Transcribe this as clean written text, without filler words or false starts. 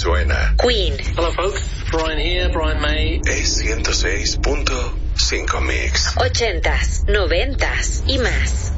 suena. Queen. Hello folks, Brian here, Brian May. Es 106.5 Mix. 80s, 90s y más.